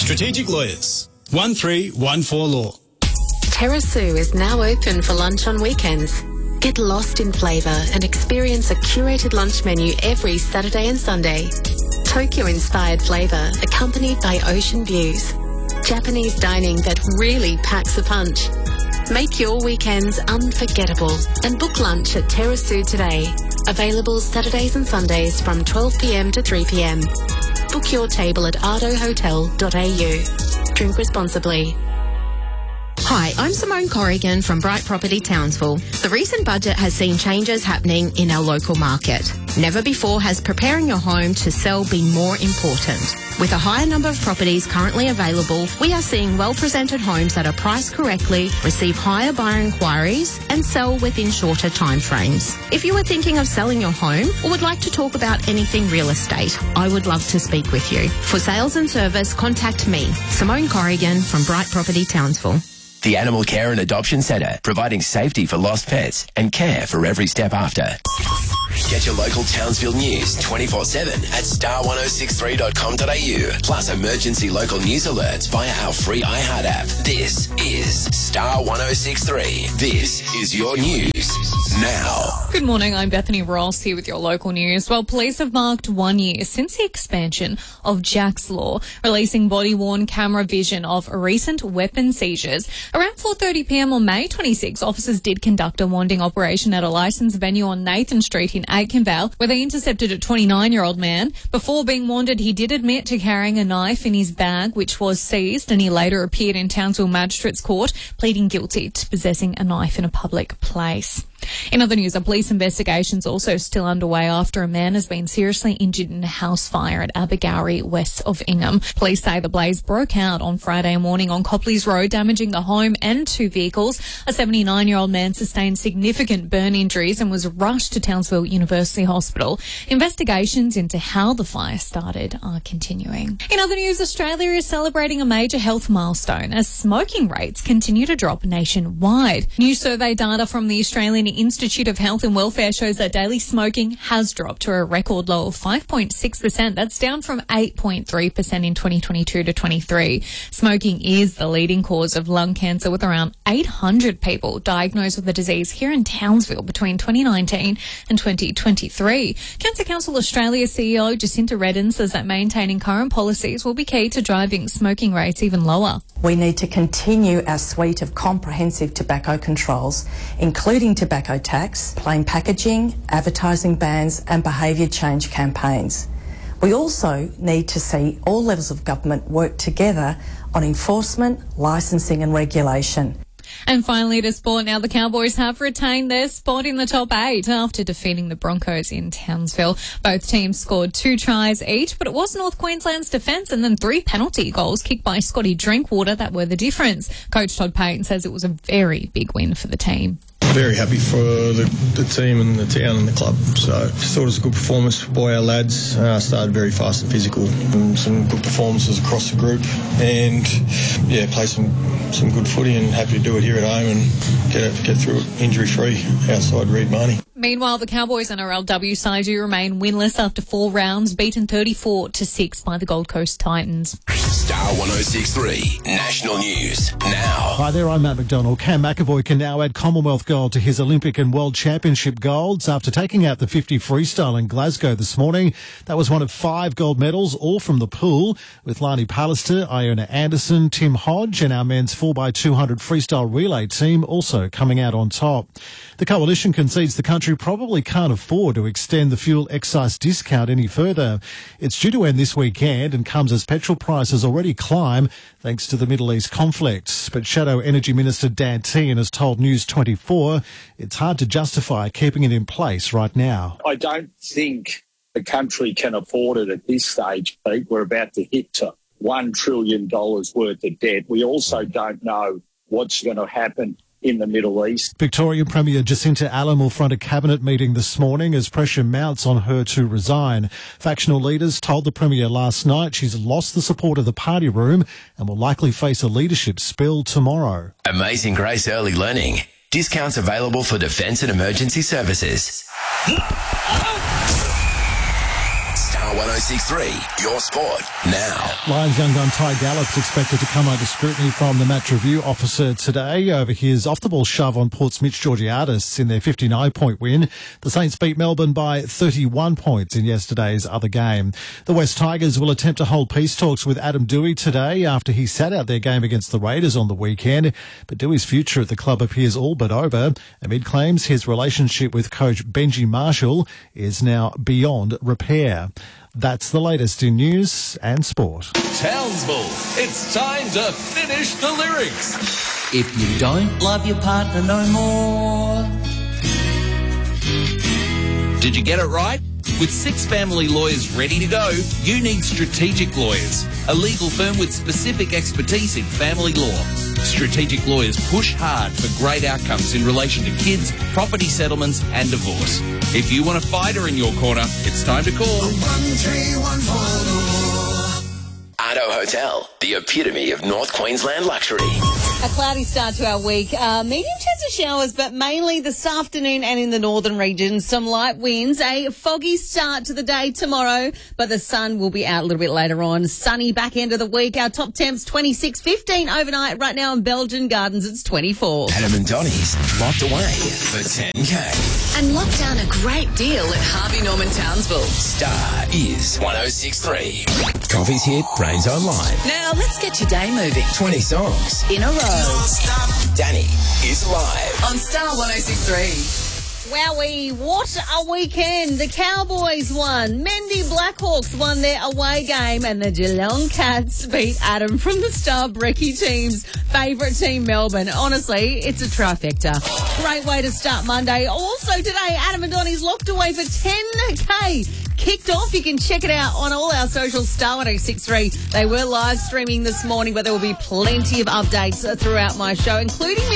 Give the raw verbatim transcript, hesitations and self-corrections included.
Strategic Lawyers, one three one four Law. Terrasu is now open for lunch on weekends. Get lost in flavour and experience a curated lunch menu every Saturday and Sunday. Tokyo-inspired flavour accompanied by ocean views. Japanese dining that really packs a punch. Make your weekends unforgettable and book lunch at Terrasu today. Available Saturdays and Sundays from twelve p m to three p m. Book your table at ardo hotel dot a u. Drink responsibly. Hi, I'm Simone Corrigan from Bright Property Townsville. The recent budget has seen changes happening in our local market. Never before has preparing your home to sell been more important. With a higher number of properties currently available, we are seeing well-presented homes that are priced correctly, receive higher buyer inquiries, and sell within shorter timeframes. If you are thinking of selling your home or would like to talk about anything real estate, I would love to speak with you. For sales and service, contact me, Simone Corrigan from Bright Property Townsville. The Animal Care and Adoption Centre, providing safety for lost pets and care for every step after. Get your local Townsville news twenty-four seven at star ten sixty-three dot com dot a u, plus emergency local news alerts via our free iHeart app. This is Star ten sixty-three. This is your news now. Good morning, I'm Bethany Ross here with your local news. Well, police have marked one year since the expansion of Jack's Law, releasing body-worn camera vision of recent weapon seizures. Around four thirty p m on May twenty-sixth, officers did conduct a wanding operation at a licensed venue on Nathan Street in Aitkenvale, where they intercepted a twenty-nine-year-old man. Before being wanted, he did admit to carrying a knife in his bag, which was seized, and he later appeared in Townsville Magistrates Court, pleading guilty to possessing a knife in a public place. In other news, a police investigation is also still underway after a man has been seriously injured in a house fire at Abergowrie, west of Ingham. Police say the blaze broke out on Friday morning on Copleys Road, damaging the home and two vehicles. A seventy-nine-year-old man sustained significant burn injuries and was rushed to Townsville University Hospital. Investigations into how the fire started are continuing. In other news, Australia is celebrating a major health milestone as smoking rates continue to drop nationwide. New survey data from the Australian Institute of Health and Welfare shows that daily smoking has dropped to a record low of five point six percent. That's down from eight point three percent in twenty twenty-two to twenty-three. Smoking is the leading cause of lung cancer, with around eight hundred people diagnosed with the disease here in Townsville between twenty nineteen and twenty twenty-three. Cancer Council Australia C E O Jacinta Redden says that maintaining current policies will be key to driving smoking rates even lower. We need to continue our suite of comprehensive tobacco controls, including tobacco tax, plain packaging, advertising bans and behaviour change campaigns. We also need to see all levels of government work together on enforcement, licensing and regulation. And finally to sport now, the Cowboys have retained their spot in the top eight after defeating the Broncos in Townsville. Both teams scored two tries each, but it was North Queensland's defence and then three penalty goals kicked by Scotty Drinkwater that were the difference. Coach Todd Payton says it was a very big win for the team. Very happy for the, the team and the town and the club. So just thought it was a good performance by our lads. Uh, started very fast and physical, and some good performances across the group, and yeah, play some some good footy, and happy to do it here at home and get it, get through it injury free outside Reed Marnie. Meanwhile, the Cowboys N R L W side do remain winless after four rounds, beaten thirty-four to six by the Gold Coast Titans. Star ten sixty-three National News now. Hi there, I'm Matt McDonald. Cam McAvoy can now add Commonwealth gold to his Olympic and World Championship golds after taking out the fifty freestyle in Glasgow this morning. That was one of five gold medals, all from the pool, with Lani Pallister, Iona Anderson, Tim Hodge and our men's four by two hundred freestyle relay team also coming out on top. The coalition concedes the country probably can't afford to extend the fuel excise discount any further. It's due to end this weekend and comes as petrol prices already climb thanks to the Middle East conflict. But Shadow Energy Minister Dan Tehan has told News twenty-four it's hard to justify keeping it in place right now. I don't think the country can afford it at this stage, Pete. We're about to hit to one trillion dollars worth of debt. We also don't know what's going to happen in the Middle East. Victorian Premier Jacinta Allen will front a cabinet meeting this morning as pressure mounts on her to resign. Factional leaders told the Premier last night she's lost the support of the party room and will likely face a leadership spill tomorrow. Amazing Grace Early Learning. Discounts available for defence and emergency services. Star one oh six point three, your sport now. Lions young gun Ty Gallop's expected to come under scrutiny from the match review officer today over his off-the-ball shove on Port's Mitch Georgiadis in their fifty-nine point win. The Saints beat Melbourne by thirty-one points in yesterday's other game. The West Tigers will attempt to hold peace talks with Adam Dewey today after he sat out their game against the Raiders on the weekend. But Dewey's future at the club appears all but over amid claims his relationship with coach Benji Marshall is now beyond repair. That's the latest in news and sport. Townsville, it's time to finish the lyrics. If you don't love your partner no more. Did you get it right? With six family lawyers ready to go, you need Strategic Lawyers, a legal firm with specific expertise in family law. Strategic Lawyers push hard for great outcomes in relation to kids, property settlements and divorce. If you want a fighter in your corner, it's time to call one three one four. Ardo Hotel, the epitome of North Queensland luxury. A cloudy start to our week. Uh, medium chance of showers, but mainly this afternoon and in the northern region. Some light winds. A foggy start to the day tomorrow, but the sun will be out a little bit later on. Sunny back end of the week. Our top temps twenty-six, fifteen overnight. Right now in Belgian Gardens, it's twenty-four. Adam and Donnie's locked away for ten K. And lock down a great deal at Harvey Norman Townsville. Star is one oh six point three. Coffee's hit, Brains Online. Now let's get your day moving. twenty songs In a row. Danny is live On Star one oh six point three. Wowie, what a weekend. The Cowboys won. Mendy Blackhawks won their away game and the Geelong Cats beat Adam from the Star Brekkie team's favourite team, Melbourne. Honestly, it's a trifecta. Great way to start Monday. Also today, Adam and Donnie's locked away for ten K. Kicked off. You can check it out on all our socials, Star one oh six point three. They were live streaming this morning, but there will be plenty of updates throughout my show, including